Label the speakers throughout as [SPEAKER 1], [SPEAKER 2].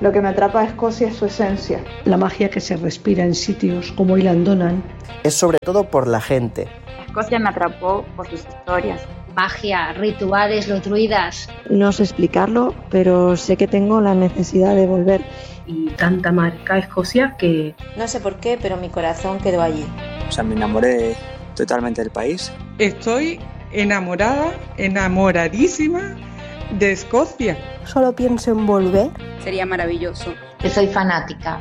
[SPEAKER 1] Lo que me atrapa a Escocia es su esencia.
[SPEAKER 2] La magia que se respira en sitios como Ilandonan.
[SPEAKER 3] Es sobre todo por la gente.
[SPEAKER 4] Escocia me atrapó por sus historias.
[SPEAKER 5] Magia, rituales, los druidas.
[SPEAKER 6] No sé explicarlo, pero sé que tengo la necesidad de volver.
[SPEAKER 7] Y tanta marca a Escocia que...
[SPEAKER 8] No sé por qué, pero mi corazón quedó allí.
[SPEAKER 9] O sea, me enamoré totalmente del país.
[SPEAKER 10] Estoy enamorada, enamoradísima de Escocia.
[SPEAKER 11] Solo pienso en volver.
[SPEAKER 4] Sería maravilloso.
[SPEAKER 5] Que soy fanática.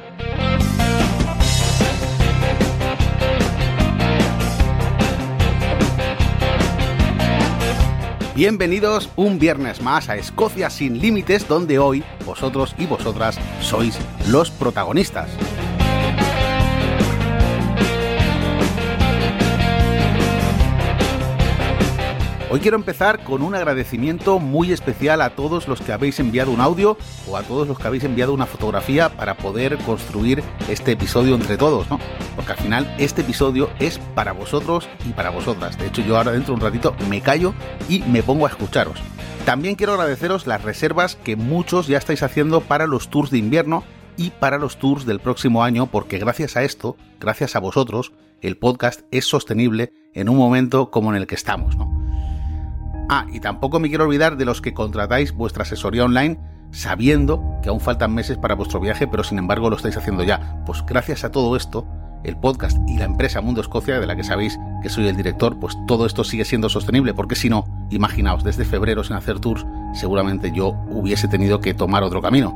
[SPEAKER 12] Bienvenidos un viernes más a Escocia sin límites, donde hoy vosotros y vosotras sois los protagonistas. Hoy quiero empezar con un agradecimiento muy especial a todos los que habéis enviado un audio o a todos los que habéis enviado una fotografía para poder construir este episodio entre todos, ¿no? Porque al final este episodio es para vosotros y para vosotras. De hecho, yo ahora dentro de un ratito me callo y me pongo a escucharos. También quiero agradeceros las reservas que muchos ya estáis haciendo para los tours de invierno y para los tours del próximo año, porque gracias a esto, gracias a vosotros, el podcast es sostenible en un momento como en el que estamos, ¿no? Y tampoco me quiero olvidar de los que contratáis vuestra asesoría online sabiendo que aún faltan meses para vuestro viaje, pero sin embargo lo estáis haciendo ya. Pues gracias a todo esto, el podcast y la empresa Mundo Escocia, de la que sabéis que soy el director, pues todo esto sigue siendo sostenible, porque si no, imaginaos, desde febrero sin hacer tours, seguramente yo hubiese tenido que tomar otro camino.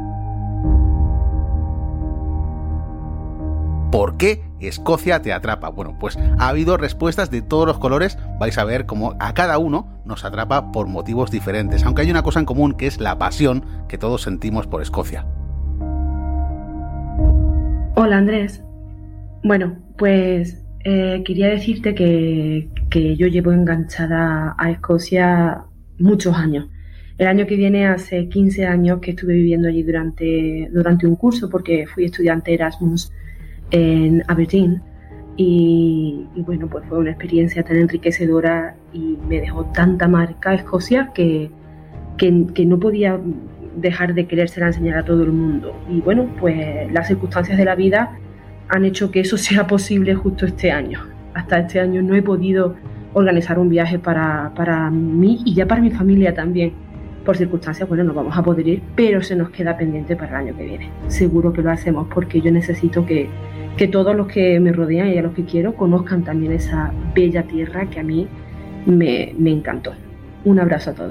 [SPEAKER 12] ¿Por qué Escocia te atrapa? Bueno, pues ha habido respuestas de todos los colores. Vais a ver cómo a cada uno nos atrapa por motivos diferentes, aunque hay una cosa en común, que es la pasión que todos sentimos por Escocia.
[SPEAKER 7] Hola Andrés. Bueno, pues quería decirte que yo llevo enganchada a Escocia muchos años. El año que viene hace 15 años que estuve viviendo allí durante un curso, porque fui estudiante Erasmus en Aberdeen y bueno, pues fue una experiencia tan enriquecedora y me dejó tanta marca Escocia que no podía dejar de querérsela enseñar a todo el mundo. Y bueno, pues las circunstancias de la vida han hecho que eso sea posible justo este año. Hasta este año no he podido organizar un viaje para mí y ya para mi familia también. Por circunstancias, bueno, no vamos a poder ir, pero se nos queda pendiente para el año que viene. Seguro que lo hacemos porque yo necesito que todos los que me rodean y a los que quiero conozcan también esa bella tierra que a mí me encantó. Un abrazo a todos.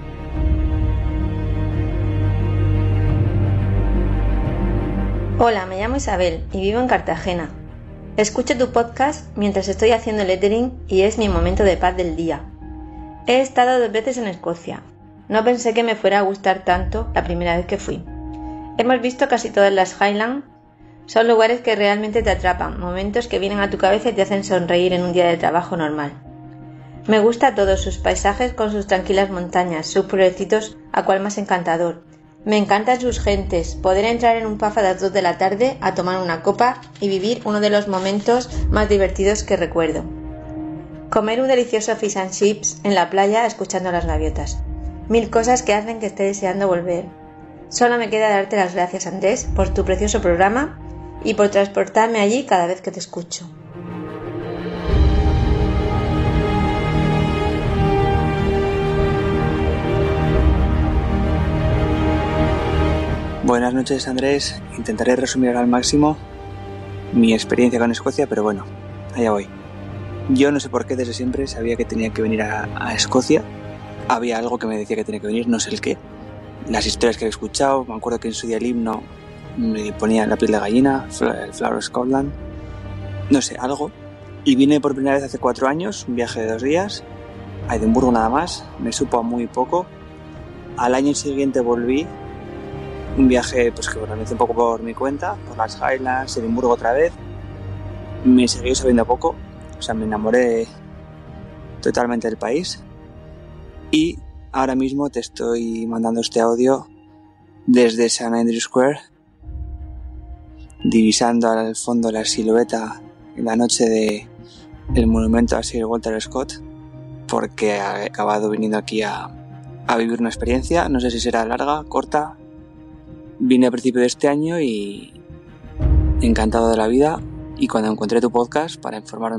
[SPEAKER 8] Hola, me llamo Isabel y vivo en Cartagena. Escucho tu podcast mientras estoy haciendo lettering y es mi momento de paz del día. He estado 2 veces en Escocia. No pensé que me fuera a gustar tanto la primera vez que fui. Hemos visto casi todas las Highlands. Son lugares que realmente te atrapan, momentos que vienen a tu cabeza y te hacen sonreír en un día de trabajo normal. Me gusta todos sus paisajes con sus tranquilas montañas, sus pueblecitos a cual más encantador. Me encantan sus gentes, poder entrar en un pub a las 2 de la tarde a tomar una copa y vivir uno de los momentos más divertidos que recuerdo. Comer un delicioso fish and chips en la playa escuchando las gaviotas. 1000 cosas que hacen que esté deseando volver. Solo me queda darte las gracias, Andrés, por tu precioso programa y por transportarme allí cada vez que te escucho.
[SPEAKER 9] Buenas noches, Andrés. Intentaré resumir al máximo mi experiencia con Escocia, pero bueno, allá voy. Yo no sé por qué desde siempre sabía que tenía que venir a Escocia. Había algo que me decía que tenía que venir, no sé el qué. Las historias que he escuchado, me acuerdo que en su día el himno me ponía la piel de gallina, el Flower of Scotland, no sé, algo. Y vine por primera vez hace 4 años, un viaje de 2 días, a Edimburgo nada más, me supo a muy poco. Al año siguiente volví, un viaje pues que organicé un poco por mi cuenta, por las Highlands, Edimburgo otra vez. Me siguió sabiendo poco, o sea, me enamoré totalmente del país. Y ahora mismo te estoy mandando este audio desde St. Andrew Square, divisando al fondo la silueta en la noche del monumento a Sir Walter Scott, porque he acabado viniendo aquí a vivir una experiencia. No sé si será larga, corta, Vine a principio de este año y encantado de la vida, y cuando encontré tu podcast para informarme